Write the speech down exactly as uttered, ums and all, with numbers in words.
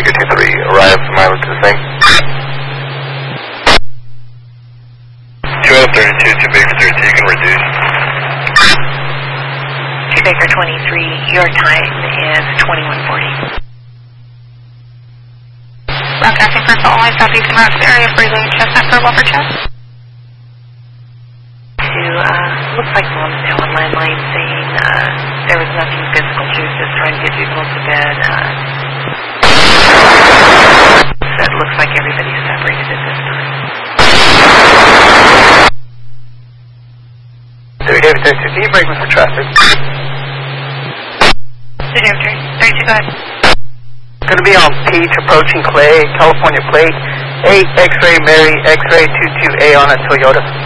Baker two three, arrive from Island to the same. two L thirty-two, two Baker thirty-two, you can reduce. two Baker twenty-three, your time is twenty-one forty. Broadcasting for all lines southeastern routes area, freezing Chestnut for buffer check. To, uh, looks like Mom's now on landline saying, uh, there was nothing physical. She was just trying to get people to bed. Uh, so it looks like everybody's separated at this time. three David thirty-two, can you break me for traffic? three David thirty-two, go ahead. Going to be on Peach approaching Clay, California plate, eight X-ray Mary, X-ray two two A on a Toyota.